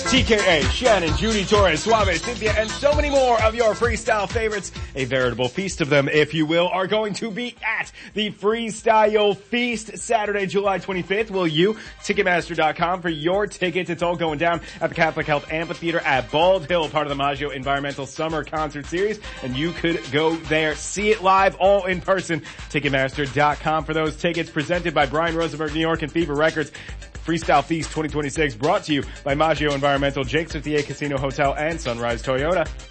TKA, Shannon, Judy Torres, Suave, Cynthia, and so many more of your freestyle favorites, a veritable feast of them, if you will, are going to be at the Freestyle Feast Saturday, July 25th. Will you? Ticketmaster.com for your tickets. It's all going down at the Catholic Health Amphitheater at Bald Hill, part of the Maggio Environmental Summer Concert Series, and you could go there, see it live, all in person. Ticketmaster.com for those tickets, presented by Brian Rosenberg, New York, and Fever Records. Freestyle Feast 2026 brought to you by Maggio Environmental, Jake's 58 Casino Hotel, and Sunrise Toyota.